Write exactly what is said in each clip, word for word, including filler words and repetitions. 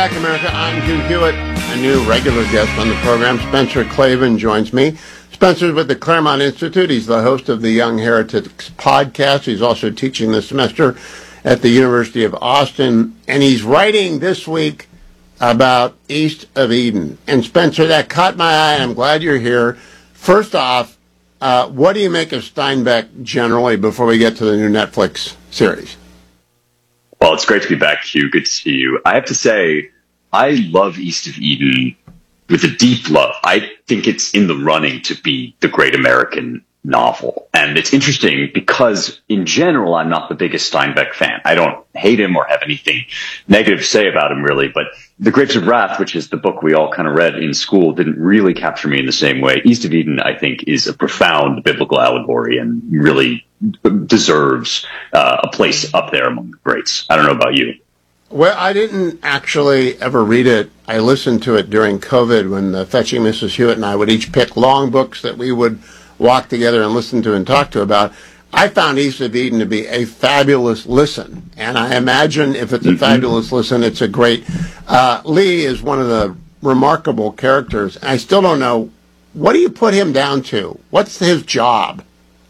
Back America, I'm Hugh Hewitt. A new regular guest on the program, Spencer Klavan, joins me. Spencer's with the Claremont Institute. He's the host of the Young Heretics podcast. He's also teaching this semester at the University of Austin, and he's writing this week about East of Eden. And Spencer, that caught my eye, and I'm glad you're here. First off, uh, what do you make of Steinbeck generally before we get to the new Netflix series? Well, it's great to be back, Hugh. Good to see you. I have to say, I love East of Eden with a deep love. I think it's in the running to be the great American novel. And it's interesting because, in general, I'm not the biggest Steinbeck fan. I don't hate him or have anything negative to say about him, really. But The Grapes of Wrath, which is the book we all kind of read in school, didn't really capture me in the same way. East of Eden, I think, is a profound biblical allegory and really deserves uh, a place up there among the greats. I don't know about you. Well, I didn't actually ever read it. I listened to it during COVID when uh, Fetching Missus Hewitt and I would each pick long books that we would walk together and listen to and talk to about. I found East of Eden to be a fabulous listen, and I imagine if it's a mm-hmm. fabulous listen, it's a great... Uh, Lee is one of the remarkable characters. I still don't know, what do you put him down to? What's his job?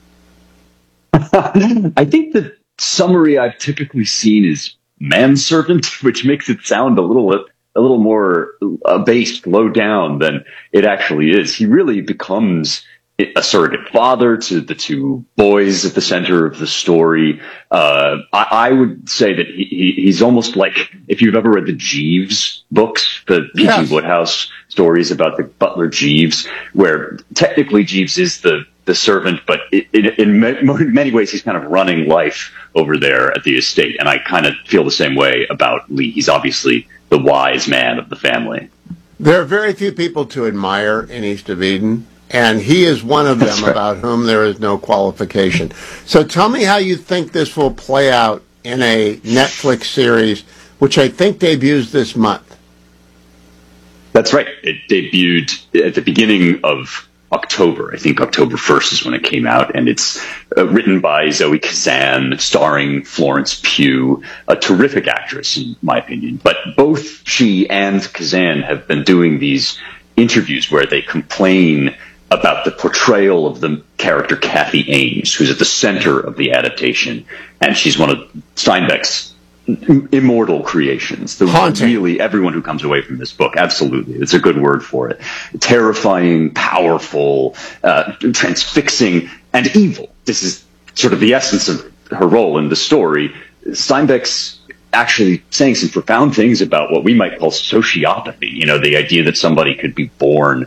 I think the summary I've typically seen is manservant, which makes it sound a little a little more abased, low down than it actually is. He really becomes a surrogate father to the two boys at the center of the story. Uh, I, I would say that he, he, he's almost like, if you've ever read the Jeeves books, the P T Yes. Woodhouse stories about the butler Jeeves, where technically Jeeves is the the servant, but in, in, in many ways he's kind of running life over there at the estate. And I kind of feel the same way about Lee. He's obviously the wise man of the family. There are very few people to admire in East of Eden, and he is one of them. Right. About whom there is no qualification. So tell me how you think this will play out in a Netflix series, which I think debuts this month. That's right. It debuted at the beginning of October. I think October first is when it came out, and it's uh, written by Zoe Kazan, starring Florence Pugh, a terrific actress in my opinion. But both she and Kazan have been doing these interviews where they complain about the portrayal of the character Kathy Ames, who's at the center of the adaptation, and she's one of Steinbeck's immortal creations. The, really, everyone who comes away from this book, absolutely, it's a good word for it. Terrifying, powerful, uh, transfixing, and evil. This is sort of the essence of her role in the story. Steinbeck's actually saying some profound things about what we might call sociopathy. You know, the idea that somebody could be born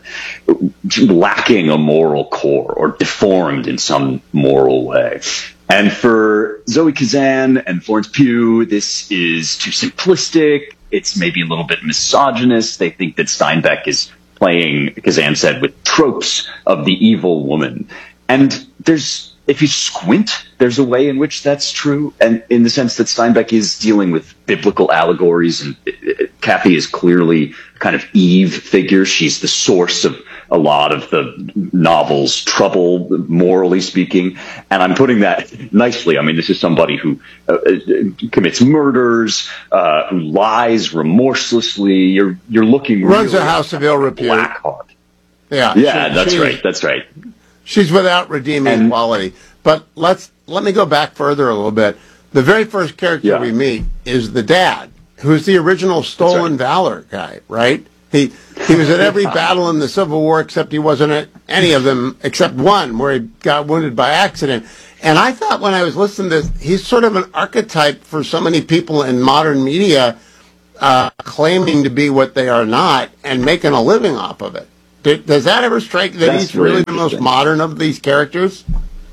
lacking a moral core or deformed in some moral way. And for Zoe Kazan and Florence Pugh, this is too simplistic. It's maybe a little bit misogynist. They think that Steinbeck is playing, Kazan said, with tropes of the evil woman. And there's, if you squint, there's a way in which that's true, and in the sense that Steinbeck is dealing with biblical allegories, and it, it, Kathy is clearly a kind of Eve figure. She's the source of a lot of the novel's trouble, morally speaking, and I'm putting that nicely. I mean, this is somebody who uh, commits murders, uh, who lies remorselessly. You're you're looking runs really a house of ill repute. Blackheart. Yeah, yeah, she, that's she, right. That's right. She's without redeeming and, quality. But let's let me go back further a little bit. The very first character yeah. we meet is the dad, who's the original Stolen right. Valor guy, right? He he was at every battle in the Civil War, except he wasn't at any of them except one where he got wounded by accident. And I thought when I was listening to this, he's sort of an archetype for so many people in modern media uh, claiming to be what they are not and making a living off of it. Does that ever strike that That's he's really the most modern of these characters?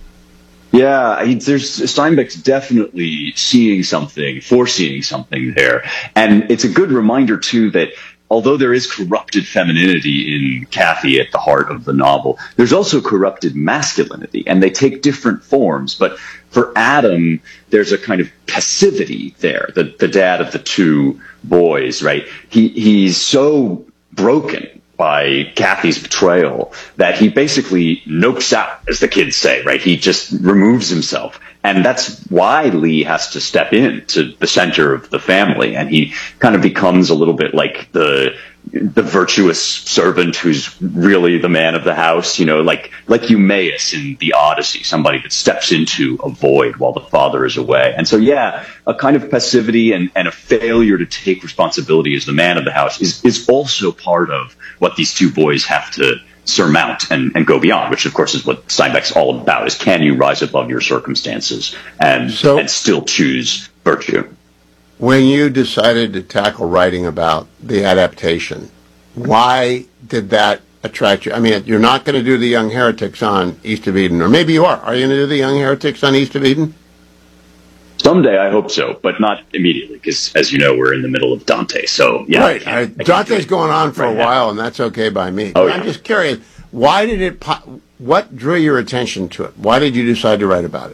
Yeah, he, there's Steinbeck's definitely seeing something, foreseeing something there. And it's a good reminder, too, that although there is corrupted femininity in Kathy at the heart of the novel, there's also corrupted masculinity, and they take different forms. But for Adam, there's a kind of passivity there, the, the dad of the two boys, right? He He's so broken by Kathy's betrayal that he basically nopes out, as the kids say, right? He just removes himself. And that's why Lee has to step in to the center of the family. And he kind of becomes a little bit like the the virtuous servant who's really the man of the house, you know, like like Eumaeus in the Odyssey, somebody that steps into a void while the father is away. And so, yeah, a kind of passivity and, and a failure to take responsibility as the man of the house is, is also part of what these two boys have to surmount and, and go beyond, which, of course, is what Steinbeck's all about, is can you rise above your circumstances and, so, and still choose virtue? When you decided to tackle writing about the adaptation, why did that attract you? I mean, you're not going to do the Young Heretics on East of Eden, or maybe you are. Are you going to do the Young Heretics on East of Eden? Someday, I hope so, but not immediately, because, as you know, we're in the middle of Dante. So, yeah. Right. I, Dante's going on for right a while, now. And that's okay by me. Oh, I'm yeah. just curious, why did it, what drew your attention to it? Why did you decide to write about it?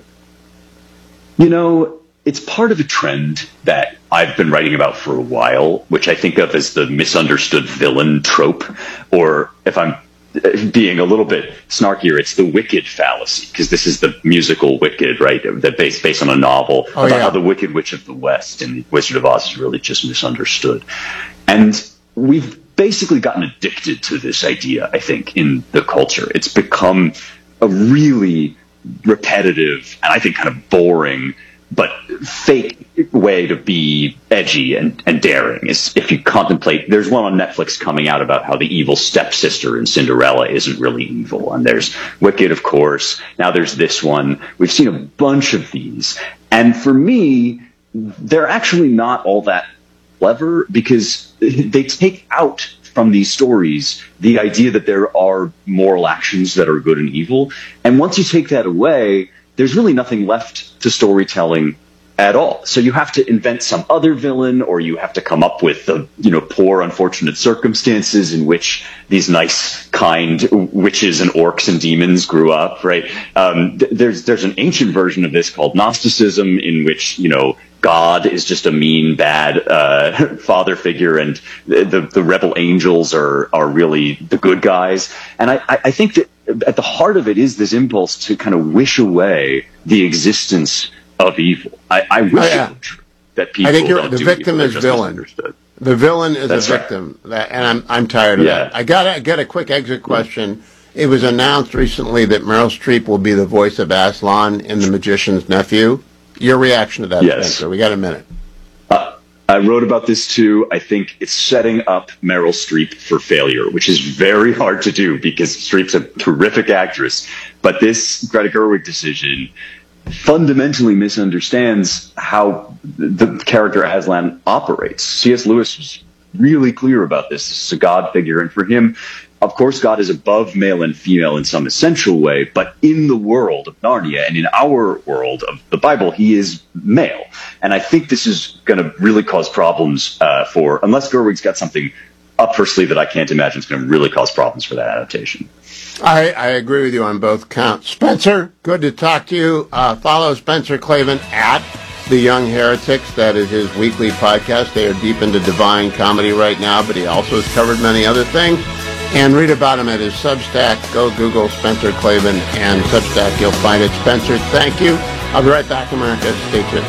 You know, it's part of a trend that I've been writing about for a while, which I think of as the misunderstood villain trope, or if I'm being a little bit snarkier, it's the Wicked fallacy, because this is the musical Wicked, right, that based based on a novel oh, about yeah. how the Wicked Witch of the West and the Wizard of Oz is really just misunderstood. And we've basically gotten addicted to this idea, I think, in the culture. It's become a really repetitive and I think kind of boring but fake way to be edgy and, and daring is if you contemplate. There's one on Netflix coming out about how the evil stepsister in Cinderella isn't really evil. And there's Wicked, of course. Now there's this one. We've seen a bunch of these. And for me, they're actually not all that clever because they take out from these stories the idea that there are moral actions that are good and evil. And once you take that away, there's really nothing left to storytelling at all. So you have to invent some other villain, or you have to come up with the, you know, poor, unfortunate circumstances in which these nice, kind witches and orcs and demons grew up, right? Um, th- there's there's an ancient version of this called Gnosticism, in which, you know, God is just a mean, bad uh, father figure, and the, the the rebel angels are are really the good guys. And I, I think that at the heart of it is this impulse to kind of wish away the existence of evil. I, I wish oh, yeah. it were true that people I think you're, don't the do victim evil, is villain. The villain is That's a right. victim, that, and I'm I'm tired of Yeah. that. I got get a quick exit question. It was announced recently that Meryl Streep will be the voice of Aslan in The Magician's Nephew. Your reaction to that, Yes. Spencer? We got a minute. Uh, I wrote about this too. I think it's setting up Meryl Streep for failure, which is very hard to do because Streep's a terrific actress. But this Greta Gerwig decision fundamentally misunderstands how the character Aslan operates. C S. Lewis was really clear about this. This is a God figure, and for him, of course, God is above male and female in some essential way, but in the world of Narnia and in our world of the Bible, he is male. And I think this is going to really cause problems uh, for, unless Gerwig's got something up her sleeve that I can't imagine, it's going to really cause problems for that adaptation. I, I agree with you on both counts. Spencer, good to talk to you. Uh, follow Spencer Klavan at The Young Heretics. That is his weekly podcast. They are deep into divine comedy right now, but he also has covered many other things. And read about him at his Substack. Go Google Spencer Klavan and Substack. You'll find it. Spencer, thank you. I'll be right back, America. Stay tuned.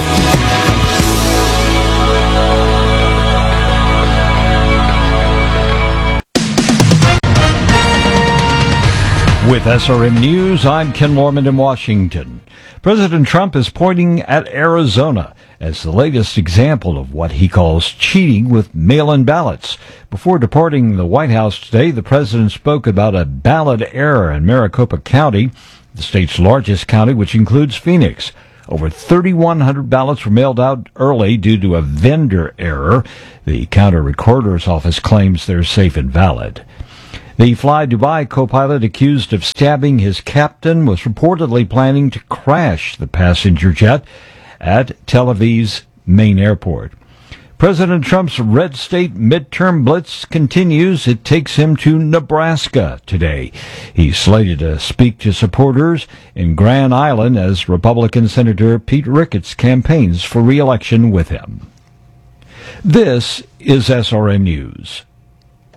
With S R M News, I'm Ken Lorman in Washington. President Trump is pointing at Arizona as the latest example of what he calls cheating with mail-in ballots. Before departing the White House today, the president spoke about a ballot error in Maricopa County, the state's largest county, which includes Phoenix. Over thirty-one hundred ballots were mailed out early due to a vendor error. The county recorder's office claims they're safe and valid. The Fly Dubai co-pilot accused of stabbing his captain was reportedly planning to crash the passenger jet at Tel Aviv's main airport. President Trump's red state midterm blitz continues. It takes him to Nebraska today. He's slated to speak to supporters in Grand Island as Republican Senator Pete Ricketts campaigns for re-election with him. This is S R M News.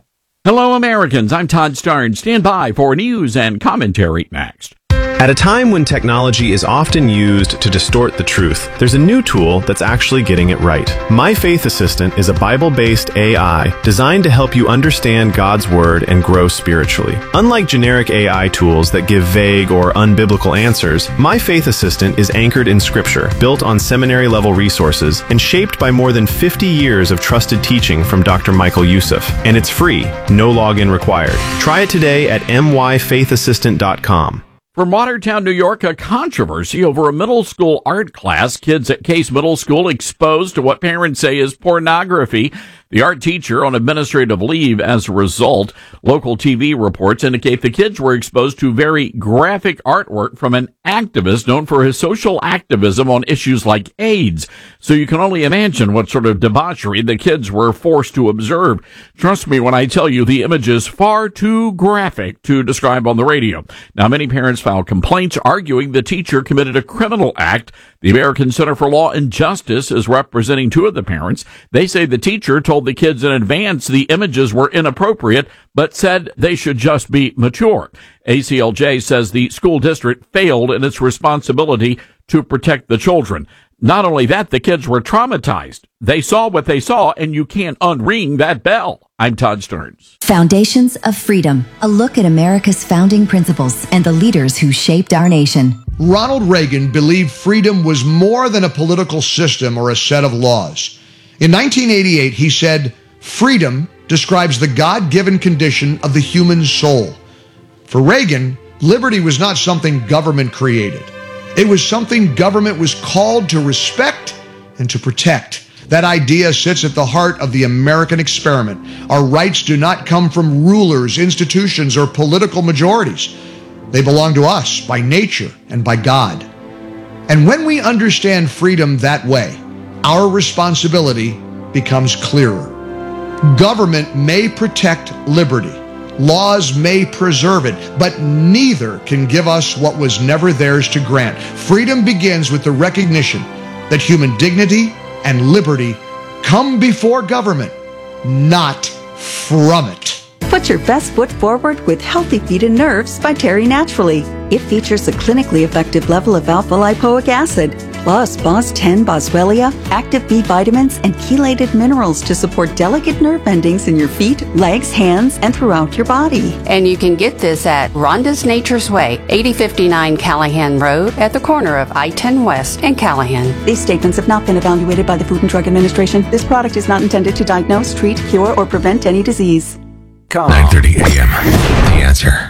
Hello, Americans. I'm Todd Starnes. Stand by for news and commentary next. At a time when technology is often used to distort the truth, there's a new tool that's actually getting it right. My Faith Assistant is a Bible-based A I designed to help you understand God's Word and grow spiritually. Unlike generic A I tools that give vague or unbiblical answers, My Faith Assistant is anchored in Scripture, built on seminary-level resources, and shaped by more than fifty years of trusted teaching from Doctor Michael Youssef. And it's free, no login required. Try it today at m y faith assistant dot com. From Watertown, New York, a controversy over a middle school art class. Kids at Case Middle School exposed to what parents say is pornography. The art teacher on administrative leave as a result. Local T V reports indicate the kids were exposed to very graphic artwork from an activist known for his social activism on issues like AIDS. So you can only imagine what sort of debauchery the kids were forced to observe. Trust me when I tell you the image is far too graphic to describe on the radio. Now, many parents filed complaints arguing the teacher committed a criminal act. The American Center for Law and Justice is representing two of the parents. They say the teacher told the kids in advance the images were inappropriate, but said they should just be mature. A C L J says the school district failed in its responsibility to protect the children. Not only that, the kids were traumatized. They saw what they saw, and you can't unring that bell. I'm Todd Starnes. Foundations of Freedom, a look at America's founding principles and the leaders who shaped our nation. Ronald Reagan believed freedom was more than a political system or a set of laws. In nineteen eighty-eight, he said, "Freedom describes the God-given condition of the human soul." For Reagan, liberty was not something government created. It was something government was called to respect and to protect. That idea sits at the heart of the American experiment. Our rights do not come from rulers, institutions, or political majorities. They belong to us by nature and by God. And when we understand freedom that way, our responsibility becomes clearer. Government may protect liberty. Laws may preserve it, but neither can give us what was never theirs to grant. Freedom begins with the recognition that human dignity and liberty come before government, not from it. Put your best foot forward with Healthy Feet and Nerves by Terry Naturally. It features a clinically effective level of alpha-lipoic acid, plus B O S ten boswellia, active B vitamins, and chelated minerals to support delicate nerve endings in your feet, legs, hands, and throughout your body. And you can get this at Rhonda's Nature's Way, eighty fifty-nine Callahan Road, at the corner of I ten West and Callahan. These statements have not been evaluated by the Food and Drug Administration. This product is not intended to diagnose, treat, cure, or prevent any disease. nine thirty a.m. The Answer.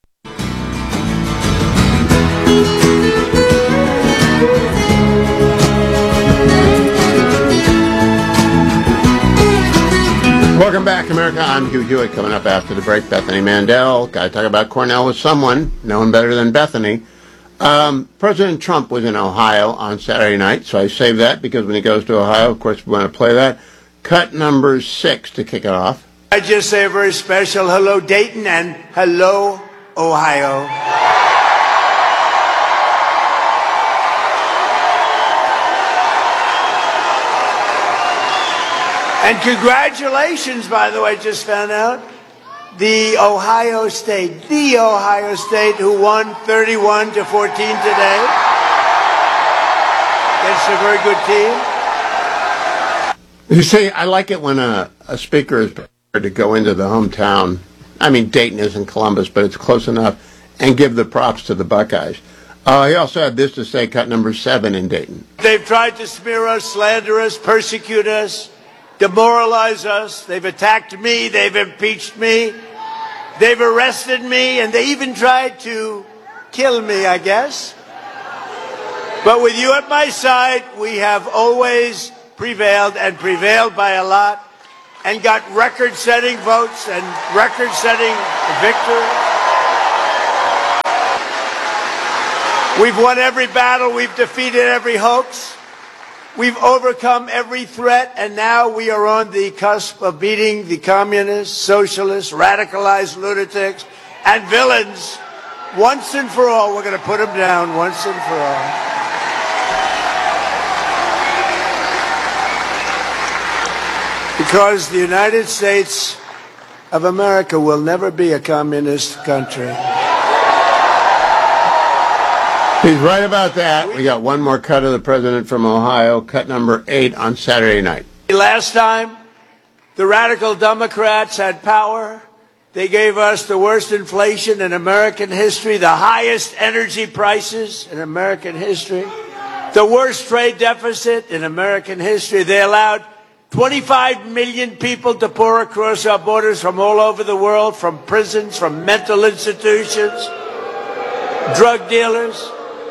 Welcome back, America. I'm Hugh Hewitt. Coming up after the break, Bethany Mandel. Got to talk about Cornell with someone, known better than Bethany. Um, President Trump was in Ohio on Saturday night, so I saved that because when he goes to Ohio, of course, we want to play that. Cut number six to kick it off. I just say a very special hello, Dayton, and hello, Ohio. And congratulations, by the way, just found out, the Ohio State, the Ohio State, who won thirty-one to fourteen today. It's a very good team. You see, I like it when a, a speaker is prepared to go into the hometown. I mean, Dayton isn't Columbus, but it's close enough, and give the props to the Buckeyes. Uh, he also had this to say, cut number seven in Dayton. They've tried to smear us, slander us, persecute us, demoralize us. They've attacked me. They've impeached me. They've arrested me, and they even tried to kill me, I guess. But with you at my side, we have always prevailed, and prevailed by a lot, and got record-setting votes and record-setting victories. We've won every battle. We've defeated every hoax. We've overcome every threat, and now we are on the cusp of beating the communists, socialists, radicalized lunatics, and villains once and for all. We're going to put them down once and for all. Because the United States of America will never be a communist country. He's right about that. We got one more cut of the president from Ohio, cut number eight on Saturday night. Last time the radical Democrats had power, they gave us the worst inflation in American history, the highest energy prices in American history, the worst trade deficit in American history. They allowed twenty-five million people to pour across our borders from all over the world, from prisons, from mental institutions, drug dealers.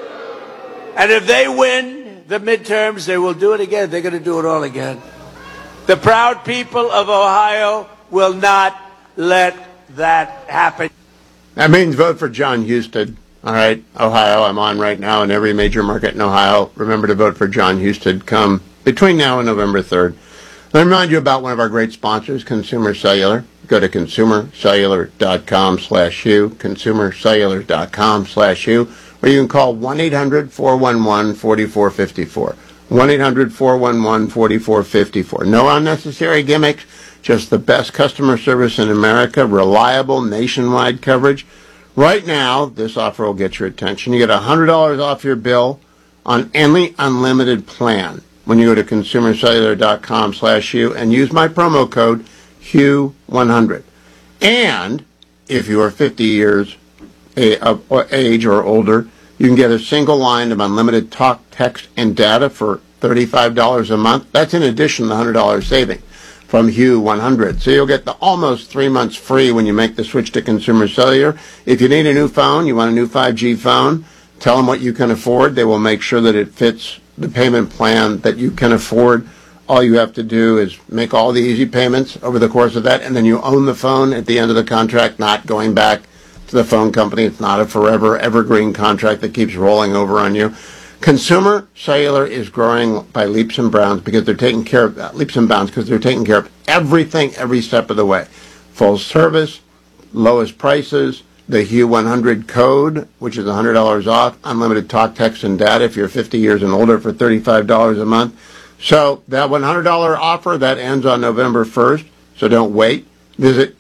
And if they win the midterms, they will do it again. They're going to do it all again. The proud people of Ohio will not let that happen. That means vote for John Husted. All right, Ohio, I'm on right now in every major market in Ohio. Remember to vote for John Husted come between now and November third. Let me remind you about one of our great sponsors, Consumer Cellular. Go to consumercellular.com slash Hugh, consumercellular.com slash Hugh, or you can call one eight hundred four one one four four five four. one eight hundred four one one four four five four. No unnecessary gimmicks, just the best customer service in America, reliable nationwide coverage. Right now, this offer will get your attention. You get one hundred dollars off your bill on any unlimited plan when you go to consumercellular.com slash Hugh and use my promo code Hugh one hundred. And if you are fifty years of age or older, you can get a single line of unlimited talk, text, and data for thirty-five dollars a month. That's in addition to the one hundred dollars saving from Hugh one hundred. So you'll get the almost three months free when you make the switch to Consumer Cellular. If you need a new phone, you want a new five G phone, tell them what you can afford. They will make sure that it fits the payment plan that you can afford. All you have to do is make all the easy payments over the course of that, and then you own the phone at the end of the contract, not going back to the phone company. It's not a forever evergreen contract that keeps rolling over on you. Consumer Cellular is growing by leaps and bounds because they're taking care of uh, leaps and bounds because they're taking care of everything every step of the way. Full service, lowest prices, the Hugh one hundred code, which is one hundred dollars off, unlimited talk, text, and data if you're fifty years and older for thirty-five dollars a month. So that one hundred dollars offer, that ends on November first, so don't wait. Visit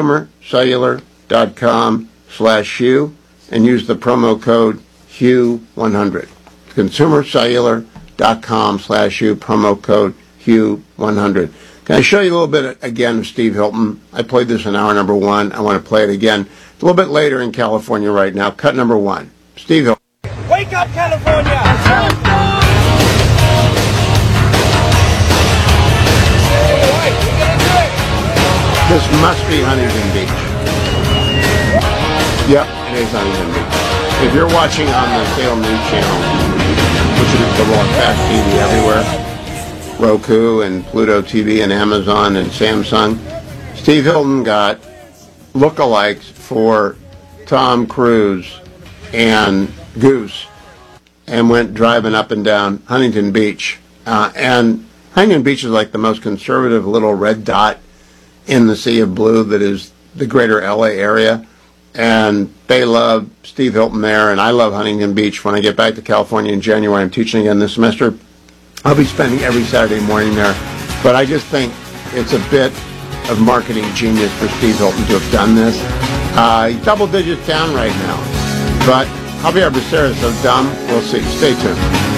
consumercellular.com slash Hugh and use the promo code Hugh one hundred. consumercellular.com slash Hugh, promo code Hugh one hundred. Can I show you a little bit again of Steve Hilton? I played this in hour number one. I want to play it again. It's a little bit later in California right now. Cut number one. Steve Hilton. Wake up, California! This must be Huntington Beach. Yep, it is Huntington Beach. If you're watching on the Salem News Channel, which is the one fast T V everywhere, Roku and Pluto T V and Amazon and Samsung, Steve Hilton got lookalikes for Tom Cruise and Goose and went driving up and down Huntington Beach. Uh, and Huntington Beach is like the most conservative little red dot in the sea of blue that is the greater L A area. And they love Steve Hilton there, and I love Huntington Beach. When I get back to California in January, I'm teaching again this semester. I'll be spending every Saturday morning there. But I just think it's a bit of marketing genius for Steve Hilton to have done this. Uh, he's double digits down right now. But Javier Becerra is so dumb, we'll see. Stay tuned.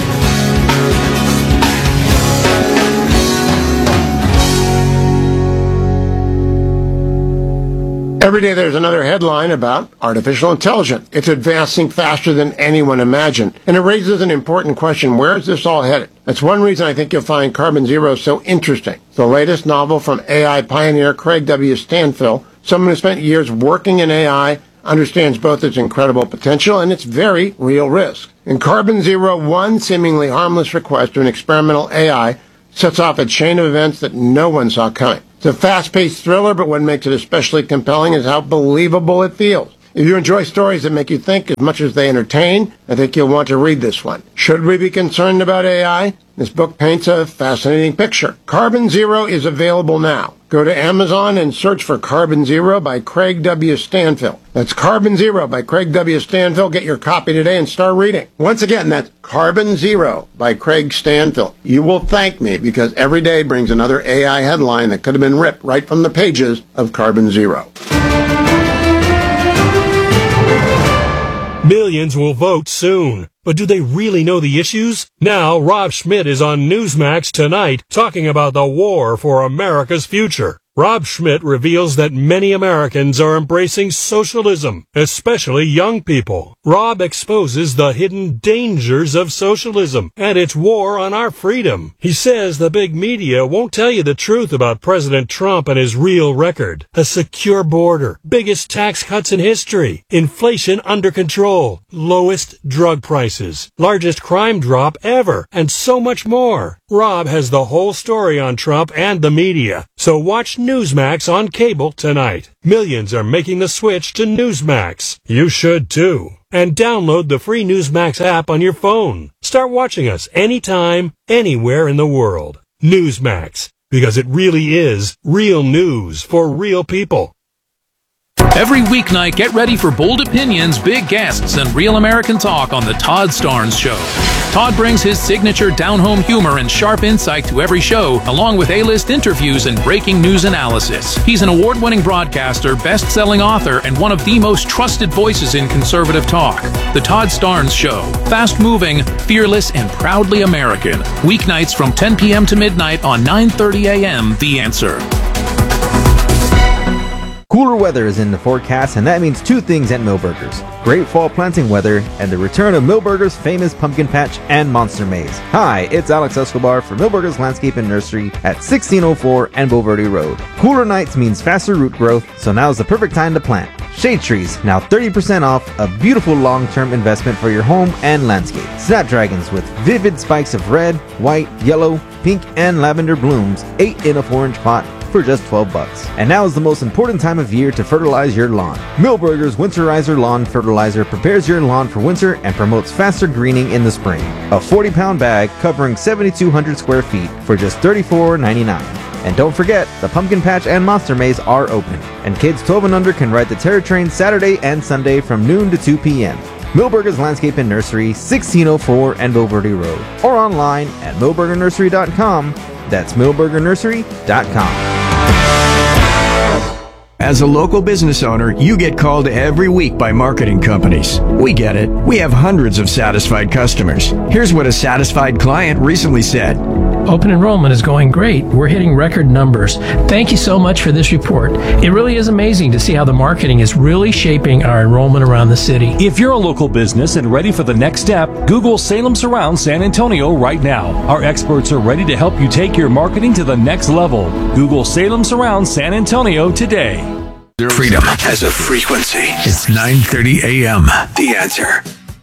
Every day there's another headline about artificial intelligence. It's advancing faster than anyone imagined. And it raises an important question. Where is this all headed? That's one reason I think you'll find Carbon Zero so interesting. The latest novel from A I pioneer Craig W. Stanfill, someone who spent years working in A I, understands both its incredible potential and its very real risk. In Carbon Zero, one seemingly harmless request to an experimental A I sets off a chain of events that no one saw coming. It's a fast-paced thriller, but what makes it especially compelling is how believable it feels. If you enjoy stories that make you think as much as they entertain, I think you'll want to read this one. Should we be concerned about A I? This book paints a fascinating picture. Carbon Zero is available now. Go to Amazon and search for Carbon Zero by Craig W. Stanfill. That's Carbon Zero by Craig W. Stanfill. Get your copy today and start reading. Once again, that's Carbon Zero by Craig Stanfill. You will thank me because every day brings another A I headline that could have been ripped right from the pages of Carbon Zero. Millions will vote soon. But do they really know the issues? Now, Rob Schmidt is on Newsmax tonight talking about the war for America's future. Rob Schmidt reveals that many Americans are embracing socialism, especially young people. Rob exposes the hidden dangers of socialism and its war on our freedom. He says the big media won't tell you the truth about President Trump and his real record. A secure border, biggest tax cuts in history, inflation under control, lowest drug prices, largest crime drop ever, and so much more. Rob has the whole story on Trump and the media. So watch Newsmax on cable tonight. Millions are making the switch to Newsmax. You should too. And download the free Newsmax app on your phone. Start watching us anytime, anywhere in the world. Newsmax, because it really is real news for real people. Every weeknight, get ready for bold opinions, big guests, and real American talk on The Todd Starnes Show. Todd brings his signature down-home humor and sharp insight to every show, along with A-list interviews and breaking news analysis. He's an award-winning broadcaster, best-selling author, and one of the most trusted voices in conservative talk. The Todd Starnes Show. Fast-moving, fearless, and proudly American. Weeknights from ten p.m. to midnight on nine thirty a.m. The Answer. Cooler weather is in the forecast, and that means two things at Millburgers. Great fall planting weather and the return of Millburgers' famous pumpkin patch and monster maze. Hi, it's Alex Escobar for Millburgers Landscape and Nursery at sixteen oh four Anvil Verde Road. Cooler nights means faster root growth, so now's the perfect time to plant. Shade trees, now thirty percent off, a beautiful long-term investment for your home and landscape. Snapdragons with vivid spikes of red, white, yellow, pink, and lavender blooms, eight in a four inch pot, for just twelve bucks. And now is the most important time of year to fertilize your lawn. Millburgers Winterizer Lawn Fertilizer prepares your lawn for winter and promotes faster greening in the spring. A forty pound bag covering seventy-two hundred square feet for just thirty-four ninety-nine. And don't forget, the Pumpkin Patch and Monster Maze are open. And kids twelve and under can ride the Terror Train Saturday and Sunday from noon to two p.m. Millburgers Landscape and Nursery, sixteen oh four Anvil Verde Road. Or online at millburger nursery dot com. That's millburger nursery dot com. As a local business owner, you get called every week by marketing companies. We get it. We have hundreds of satisfied customers. Here's what a satisfied client recently said. Open enrollment is going great. We're hitting record numbers. Thank you so much for this report. It really is amazing to see how the marketing is really shaping our enrollment around the city. If you're a local business and ready for the next step, Google Salem Surround San Antonio right now. Our experts are ready to help you take your marketing to the next level. Google Salem Surround San Antonio today. Freedom has a frequency. It's nine thirty a.m. The Answer.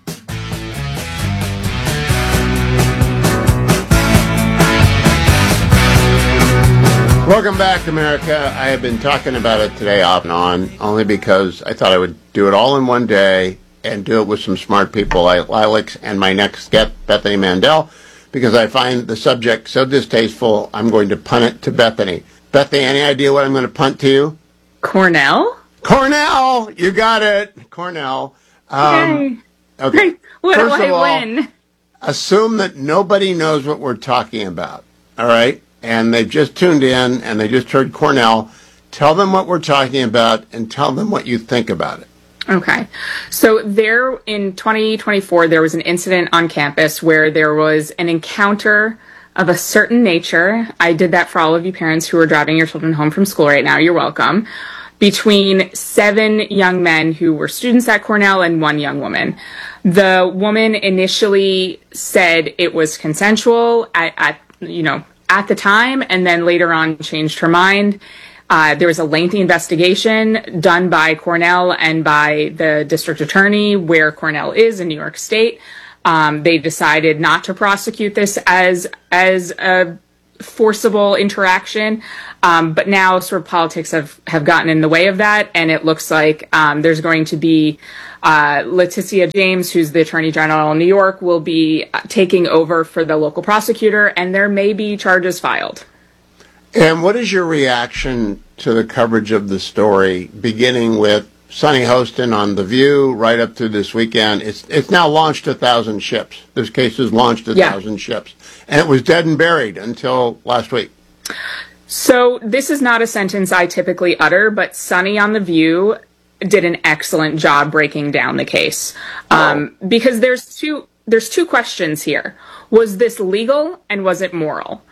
Welcome back, America. I have been talking about it today off and on, only because I thought I would do it all in one day and do it with some smart people like Alex and my next guest, Bethany Mandel, because I find the subject so distasteful, I'm going to punt it to Bethany. Bethany, any idea what I'm going to punt to you? Cornell? Cornell! You got it. Cornell. Um, okay. Okay. What First do I of all, win? assume that nobody knows what we're talking about, all right? And they've just tuned in and they just heard Cornell. Tell them what we're talking about and tell them what you think about it. Okay. So there in twenty twenty-four, there was an incident on campus where there was an encounter of a certain nature. I did that for all of you parents who are driving your children home from school right now. You're welcome. Between seven young men who were students at Cornell and one young woman. The woman initially said it was consensual at, at you know, at the time, and then later on changed her mind. Uh, there was a lengthy investigation done by Cornell and by the district attorney where Cornell is in New York State. Um, they decided not to prosecute this as as a forcible interaction. Um, but now sort of politics have, have gotten in the way of that. And it looks like um, there's going to be uh, Letitia James, who's the Attorney General in New York, will be taking over for the local prosecutor, and there may be charges filed. And what is your reaction to the coverage of the story, beginning with Sunny Hostin on The View right up to this weekend? It's it's now launched a thousand ships. This case has launched a Yeah. thousand ships. And it was dead and buried until last week. So this is not a sentence I typically utter, but Sunny on The View did an excellent job breaking down the case. Um, because there's two there's two questions here. Was this legal and was it moral?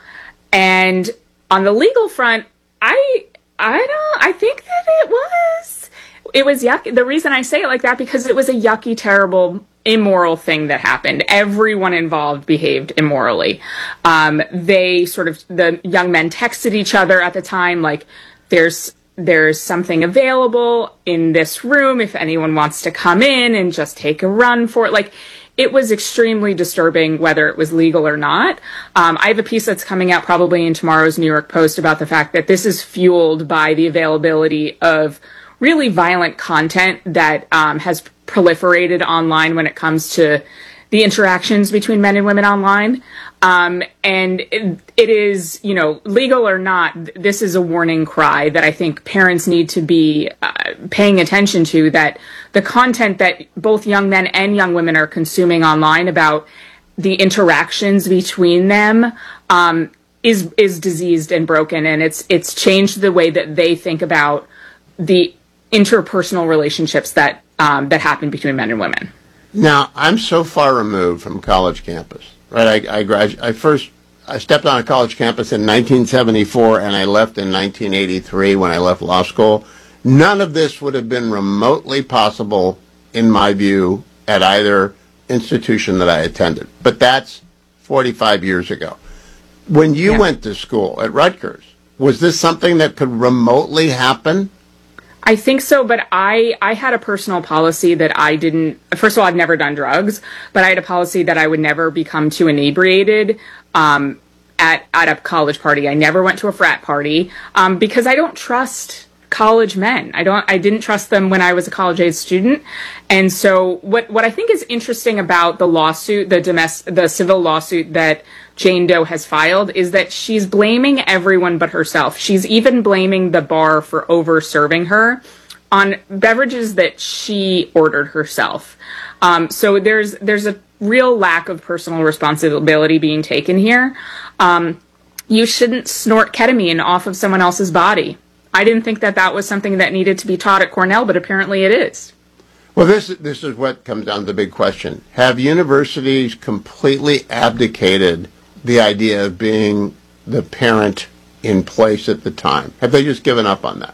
And on the legal front, I I don't I think that it was it was yucky. The reason I say it like that, because it was a yucky, terrible, immoral thing that happened. Everyone involved behaved immorally. Um, they sort of, the young men texted each other at the time, like, there's, there's something available in this room if anyone wants to come in and just take a run for it. Like, it was extremely disturbing whether it was legal or not. Um, I have a piece that's coming out probably in tomorrow's New York Post about the fact that this is fueled by the availability of really violent content that um, has proliferated online when it comes to the interactions between men and women online. Um, and it, it is, you know, legal or not, this is a warning cry that I think parents need to be uh, paying attention to, that the content that both young men and young women are consuming online about the interactions between them um, is is diseased and broken, and it's it's changed the way that they think about the interpersonal relationships that um, that happen between men and women. Now, I'm so far removed from college campus, right? I, I, gradu- I first I stepped on a college campus in nineteen seventy-four, and I left in nineteen eighty-three when I left law school. None of this would have been remotely possible, in my view, at either institution that I attended. But that's forty-five years ago. When you Yeah. went to school at Rutgers, was this something that could remotely happen? I think so, but I, I had a personal policy that I didn't, first of all, I've never done drugs, but I had a policy that I would never become too inebriated um, at, at a college party. I never went to a frat party um, because I don't trust college men. I don't, I didn't trust them when I was a college-age student. And so what, what I think is interesting about the lawsuit, the domestic, the civil lawsuit that Jane Doe has filed, is that she's blaming everyone but herself. She's even blaming the bar for over-serving her on beverages that she ordered herself. Um, so there's there's a real lack of personal responsibility being taken here. Um, you shouldn't snort ketamine off of someone else's body. I didn't think that that was something that needed to be taught at Cornell, but apparently it is. Well, this this is what comes down to the big question. Have universities completely abdicated the idea of being the parent in place at the time? Have they just given up on that?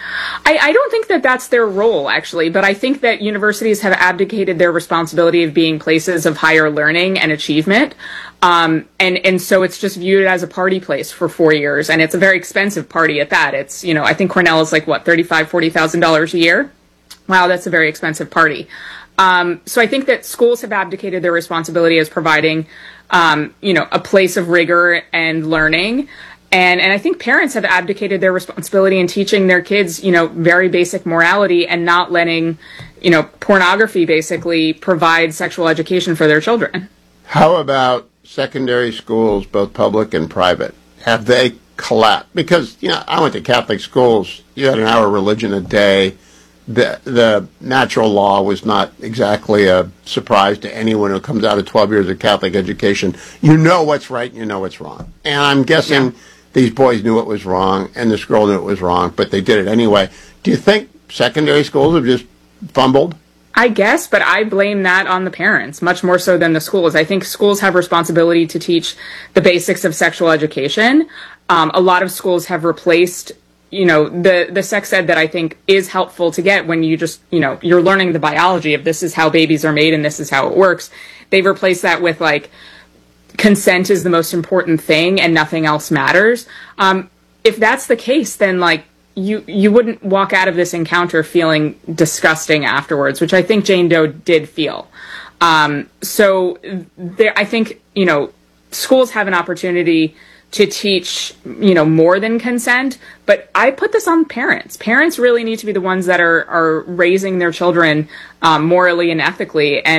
I, I don't think that that's their role, actually, but I think that universities have abdicated their responsibility of being places of higher learning and achievement. Um, and, and so it's just viewed as a party place for four years, and it's a very expensive party at that. It's, you know, I think Cornell is like, what, thirty-five thousand dollars, forty thousand dollars a year? Wow, that's a very expensive party. Um, so I think that schools have abdicated their responsibility as providing, um, you know, a place of rigor and learning. And and I think parents have abdicated their responsibility in teaching their kids, you know, very basic morality and not letting, you know, pornography basically provide sexual education for their children. How about secondary schools, both public and private? Have they collapsed? Because, you know, I went to Catholic schools. You had an hour of religion a day. The the natural law was not exactly a surprise to anyone who comes out of twelve years of Catholic education. You know what's right and you know what's wrong. And I'm guessing yeah. these boys knew it was wrong and this girl knew it was wrong, but they did it anyway. Do you think secondary schools have just fumbled? I guess, but I blame that on the parents much more so than the schools. I think schools have responsibility to teach the basics of sexual education. Um, a lot of schools have replaced, you know, the, the sex ed that I think is helpful to get when you just, you know, you're learning the biology of this is how babies are made and this is how it works. They've replaced that with like, consent is the most important thing and nothing else matters. Um, if that's the case, then like, you you wouldn't walk out of this encounter feeling disgusting afterwards, which I think Jane Doe did feel. Um, so there, I think, you know, schools have an opportunity to teach, you know, more than consent. But I put this on parents. Parents really need to be the ones that are, are raising their children um, morally and ethically. And